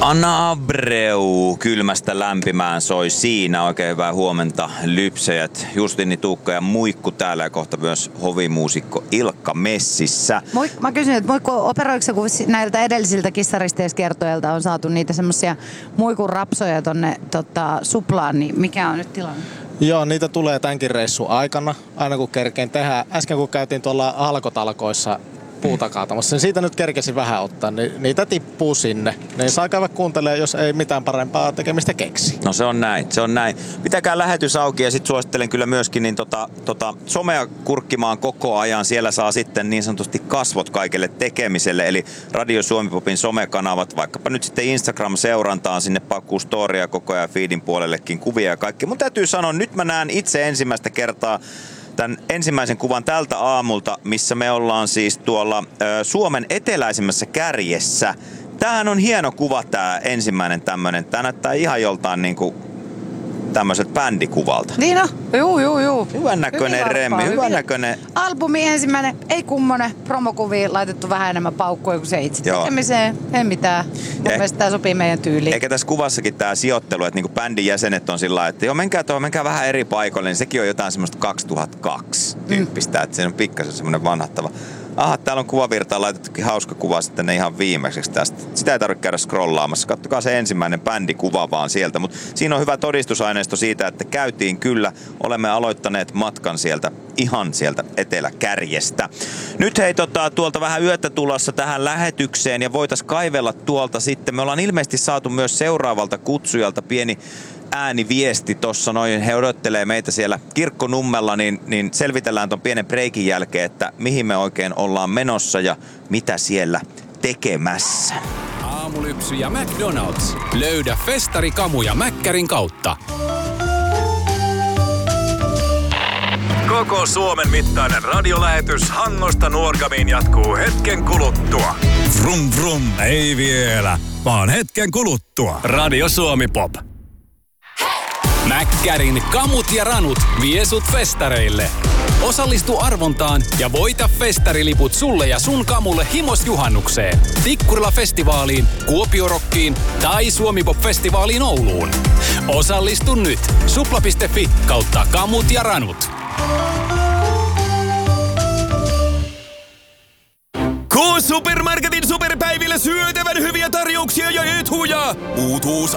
Anna Abreu kylmästä lämpimään soi siinä. Oikein hyvää huomenta lypsäjät. Justini Tuukka ja Muikku täällä ja kohta myös hovimuusikko Ilkka messissä. Mä kysyn, että Muikku, operoiko kun näiltä edellisiltä kissaristeiskertoilta on saatu niitä semmosia Muikun rapsoja tonne suplaan, niin mikä on nyt tilanne? Joo, niitä tulee tämänkin reissun aikana, aina kun kerkeen tehdä. Äsken kun käytiin tuolla halkotalkoissa puuta kaatamassa, niin siitä nyt kerkesin vähän ottaa, niin niitä tippuu sinne. Niin saa käydä kuuntelemaan, jos ei mitään parempaa tekemistä keksi. No se on näin, se on näin. Pitäkää lähetys auki ja sit suosittelen kyllä myöskin niin somea kurkkimaan koko ajan. Siellä saa sitten niin sanotusti kasvot kaikelle tekemiselle, eli Radio Suomi-popin somekanavat, vaikkapa nyt sitten Instagram-seurantaan, sinne pakkuu storia koko ajan feedin puolellekin kuvia ja kaikki. Mun täytyy sanoa, nyt mä näen itse ensimmäistä kertaa tämän ensimmäisen kuvan tältä aamulta, missä me ollaan siis tuolla Suomen eteläisimmässä kärjessä. Tämähän on hieno kuva, tää ensimmäinen tämmönen. Tää näyttää ihan joltain niinku tämmöiseltä bändikuvalta. Niin on, juu. Hyvän näköinen remmi, hyvän näköinen. Albumi ensimmäinen, ei kummonen, promokuviin laitettu vähän enemmän paukkuja kuin se itse tekemiseen. Ei mitään, mun mielestä tää sopii meidän tyyliin. Eikä tässä kuvassakin tää sijoittelu, että niinku bändin jäsenet on sillä lailla, että joo menkää vähän eri paikoille, niin sekin on jotain semmoista 2002 tyyppistä, että se on pikkasen semmoinen vanhattava. Aha, täällä on kuvavirtaan laitettukin hauska kuva sitten ne ihan viimeiseksi tästä. Sitä ei tarvitse käydä scrollaamassa. Kattokaa se ensimmäinen bändikuva vaan sieltä. Mutta siinä on hyvä todistusaineisto siitä, että käytiin kyllä. Olemme aloittaneet matkan ihan sieltä eteläkärjestä. Nyt hei tuolta vähän yötä tulossa tähän lähetykseen ja voitais kaivella tuolta sitten. Me ollaan ilmeisesti saatu myös seuraavalta kutsujalta pieni ääniviesti tossa noin. He odottelee meitä siellä Kirkkonummella, niin selvitellään ton pienen breikin jälkeen, että mihin me oikein ollaan menossa ja mitä siellä tekemässä. Aamulypsy ja McDonald's. Löydä festarikamuja Mäkkärin kautta. Koko Suomen mittainen radiolähetys Hangosta Nuorgamiin jatkuu hetken kuluttua. Vrum vrum, ei vielä, vaan hetken kuluttua. Radio Suomi Pop. Mäkkärin kamut ja ranut vie sut festareille. Osallistu arvontaan ja voita festariliput sulle ja sun kamulle himosjuhannukseen, Tikkurila-festivaaliin, Kuopiorokkiin tai Suomi-pop-festivaaliin Ouluun. Osallistu nyt. supla.fi/kamut ja ranut. K-Supermarketin superpäivillä syötävän hyviä tarjouksia ja etuja. Uutuus